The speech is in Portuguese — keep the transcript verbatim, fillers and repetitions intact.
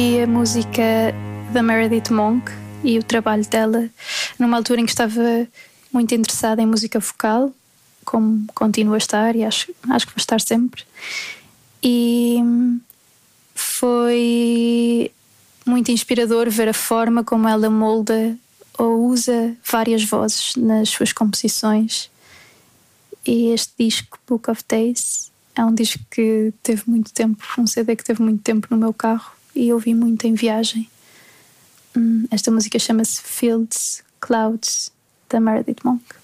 E a música da Meredith Monk e o trabalho dela numa altura em que estava muito interessada em música vocal, como continuo a estar e acho, acho que vou estar sempre. E foi muito inspirador ver a forma como ela molda ou usa várias vozes nas suas composições. E este disco, Book of Days, é um disco que teve muito tempo, um C D que teve muito tempo no meu carro e ouvi muito em viagem. Esta música chama-se Fields, Clouds, da Meredith Monk.